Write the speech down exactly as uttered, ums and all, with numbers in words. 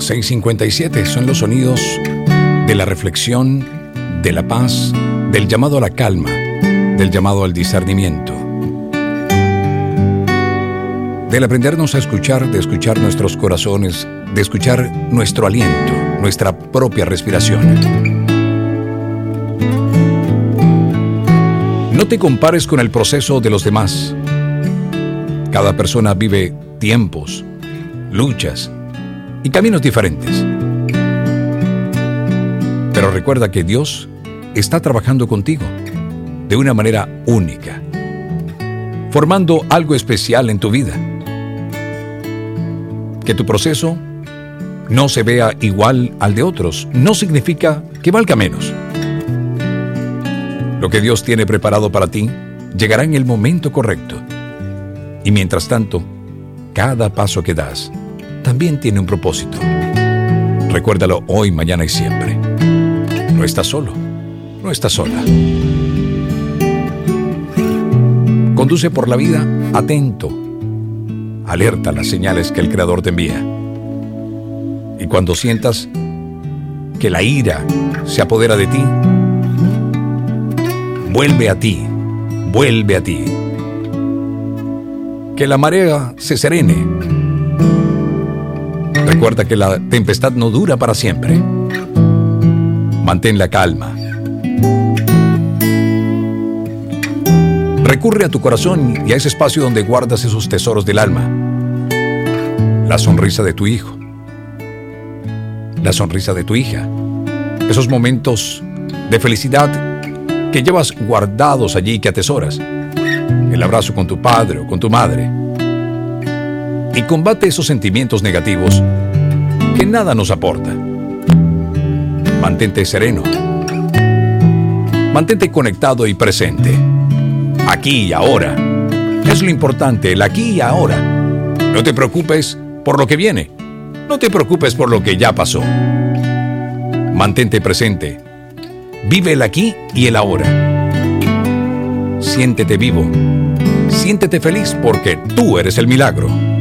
seis cincuenta y siete son los sonidos de la reflexión, de la paz, del llamado a la calma, del llamado al discernimiento, del aprendernos a escuchar, de escuchar nuestros corazones, de escuchar nuestro aliento, nuestra propia respiración. No te compares con el proceso de los demás. Cada persona vive tiempos, luchas y caminos diferentes. Pero recuerda que Dios está trabajando contigo de una manera única, formando algo especial en tu vida. Que tu proceso no se vea igual al de otros no significa que valga menos. Lo que Dios tiene preparado para ti llegará en el momento correcto. Y mientras tanto, cada paso que das también tiene un propósito. Recuérdalo hoy, mañana y siempre. No estás solo, no estás sola. Conduce por la vida atento. Alerta a las señales que el Creador te envía. Y cuando sientas que la ira se apodera de ti, vuelve a ti, vuelve a ti. Que la marea se serene. Recuerda que la tempestad no dura para siempre. Mantén la calma. Recurre a tu corazón y a ese espacio donde guardas esos tesoros del alma. La sonrisa de tu hijo. La sonrisa de tu hija. Esos momentos de felicidad que llevas guardados allí, que atesoras. El abrazo con tu padre o con tu madre. Y combate esos sentimientos negativos que nada nos aporta. Mantente sereno. Mantente conectado y presente. Aquí y ahora. Es lo importante, el aquí y ahora. No te preocupes por lo que viene. No te preocupes por lo que ya pasó. Mantente presente. Vive el aquí y el ahora. Siéntete vivo. Siéntete feliz porque tú eres el milagro.